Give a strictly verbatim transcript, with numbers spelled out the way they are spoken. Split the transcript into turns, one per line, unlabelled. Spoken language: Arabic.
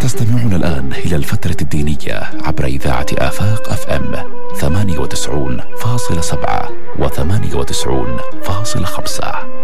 تستمعون الآن إلى الفترة الدينية عبر إذاعة آفاق أف أم ثمانية وتسعون فاصلة سبعة وثمانية وتسعون فاصلة خمسة.